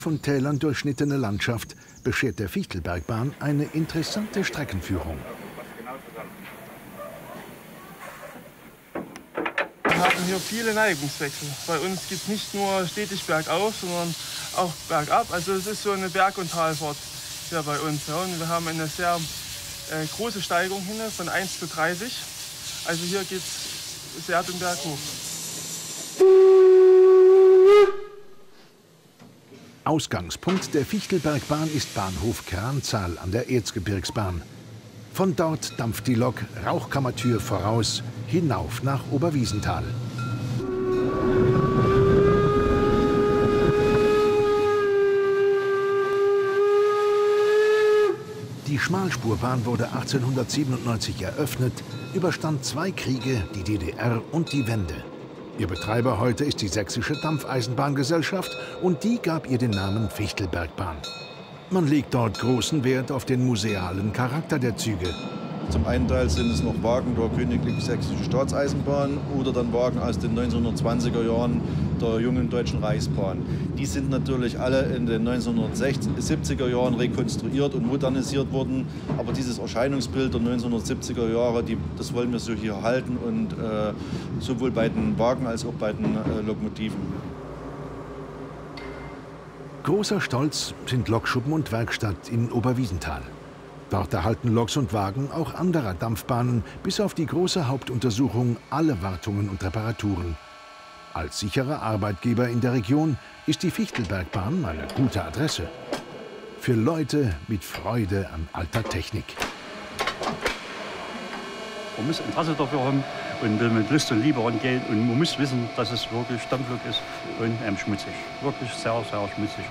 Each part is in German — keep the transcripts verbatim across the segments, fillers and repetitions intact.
Von Tälern durchschnittene Landschaft beschert der Fichtelbergbahn eine interessante Streckenführung. Wir haben hier viele Neigungswechsel. Bei uns gibt es nicht nur stetig bergauf, sondern auch bergab. Also es ist so eine Berg- und Talfahrt hier bei uns. Ja. Und wir haben eine sehr äh, große Steigung hin, von eins zu dreißig. Also hier geht es sehr den Berg hoch. Ausgangspunkt der Fichtelbergbahn ist Bahnhof Kranzahl an der Erzgebirgsbahn. Von dort dampft die Lok Rauchkammertür voraus hinauf nach Oberwiesenthal. Die Schmalspurbahn wurde achtzehnhundertsiebenundneunzig eröffnet, überstand zwei Kriege, die D D R und die Wende. Ihr Betreiber heute ist die Sächsische Dampfeisenbahngesellschaft und die gab ihr den Namen Fichtelbergbahn. Man legt dort großen Wert auf den musealen Charakter der Züge. Zum einen Teil sind es noch Wagen der Königlich Sächsischen Staatseisenbahn oder dann Wagen aus den neunzehnhundertzwanziger Jahren der jungen Deutschen Reichsbahn. Die sind natürlich alle in den neunzehnhundertsiebziger Jahren rekonstruiert und modernisiert worden. Aber dieses Erscheinungsbild der neunzehnhundertsiebziger Jahre, die, das wollen wir so hier halten und äh, sowohl bei den Wagen als auch bei den äh, Lokomotiven. Großer Stolz sind Lokschuppen und Werkstatt in Oberwiesenthal. Dort erhalten Loks und Wagen auch anderer Dampfbahnen bis auf die große Hauptuntersuchung alle Wartungen und Reparaturen. Als sicherer Arbeitgeber in der Region ist die Fichtelbergbahn eine gute Adresse. Für Leute mit Freude an alter Technik. Man muss Interesse dafür haben und will mit Lust und Liebe rangehen. Und man muss wissen, dass es wirklich Dampflok ist und ähm, schmutzig. Wirklich sehr, sehr schmutzig.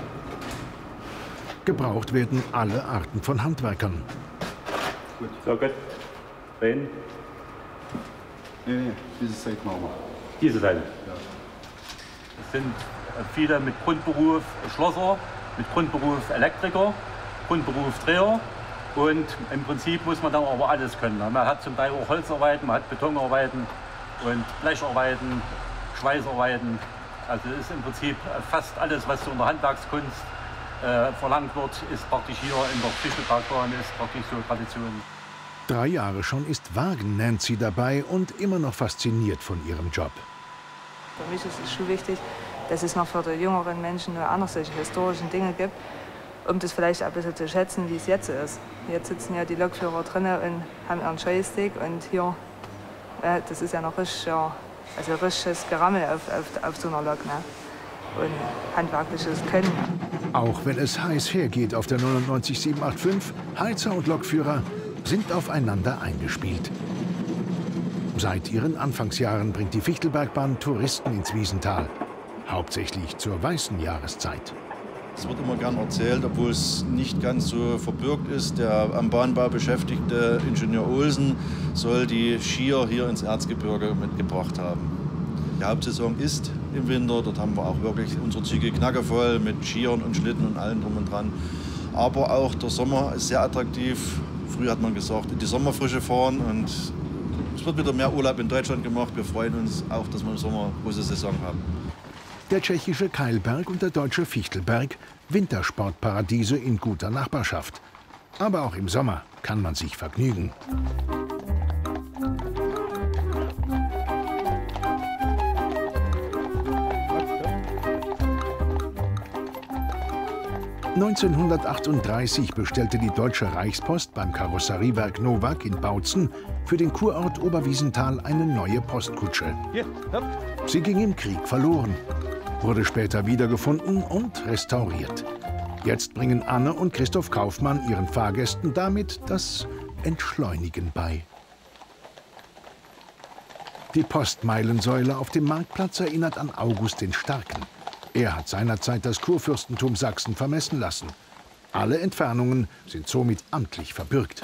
Gebraucht werden alle Arten von Handwerkern. Gut. So gut. Rein. Nee, nee, diese Seite machen wir. Diese Seite? Ja. Es sind viele mit Grundberuf Schlosser, mit Grundberuf Elektriker, Grundberuf Dreher. Und im Prinzip muss man dann aber alles können. Man hat zum Teil auch Holzarbeiten, man hat Betonarbeiten und Blecharbeiten, Schweißarbeiten. Also es ist im Prinzip fast alles, was so in der Handwerkskunst äh, verlangt wird, ist praktisch hier in der Fichtelbergbahn, ist praktisch so Tradition. Drei Jahre schon ist Wagen-Nancy dabei und immer noch fasziniert von ihrem Job. Für mich ist es schon wichtig, dass es noch für die jüngeren Menschen nur andere solche historischen Dinge gibt, um das vielleicht ein bisschen zu schätzen, wie es jetzt ist. Jetzt sitzen ja die Lokführer drinnen und haben ihren Joystick und hier, äh, das ist ja noch richtig, ja, also richtiges Gerammel auf, auf, auf so einer Lok, ne? Und handwerkliches Können. Auch wenn es heiß hergeht auf der neunundneunzig siebenhundertfünfundachtzig, Heizer und Lokführer sind aufeinander eingespielt. Seit ihren Anfangsjahren bringt die Fichtelbergbahn Touristen ins Wiesenthal, hauptsächlich zur weißen Jahreszeit. Es wird immer gern erzählt, obwohl es nicht ganz so verbürgt ist. Der am Bahnbau beschäftigte Ingenieur Olsen soll die Skier hier ins Erzgebirge mitgebracht haben. Die Hauptsaison ist im Winter, dort haben wir auch wirklich unsere Züge knackevoll mit Skiern und Schlitten und allem drum und dran. Aber auch der Sommer ist sehr attraktiv. Früher hat man gesagt, in die Sommerfrische fahren und es wird wieder mehr Urlaub in Deutschland gemacht. Wir freuen uns auch, dass wir im Sommer eine große Saison haben. Der tschechische Keilberg und der deutsche Fichtelberg, Wintersportparadiese in guter Nachbarschaft. Aber auch im Sommer kann man sich vergnügen. neunzehnhundertachtunddreißig bestellte die Deutsche Reichspost beim Karosseriewerk Nowak in Bautzen für den Kurort Oberwiesenthal eine neue Postkutsche. Sie ging im Krieg verloren, wurde später wiedergefunden und restauriert. Jetzt bringen Anne und Christoph Kaufmann ihren Fahrgästen damit das Entschleunigen bei. Die Postmeilensäule auf dem Marktplatz erinnert an August den Starken. Er hat seinerzeit das Kurfürstentum Sachsen vermessen lassen. Alle Entfernungen sind somit amtlich verbürgt.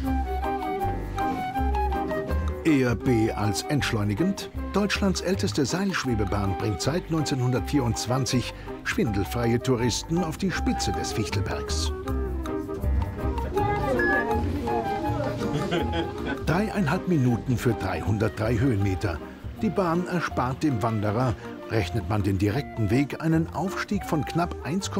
Eher B als entschleunigend. Deutschlands älteste Seilschwebebahn bringt seit neunzehnhundertvierundzwanzig schwindelfreie Touristen auf die Spitze des Fichtelbergs. Dreieinhalb Minuten für dreihundertdrei Höhenmeter. Die Bahn erspart dem Wanderer Rechnet man den direkten Weg, einen Aufstieg von knapp eins Komma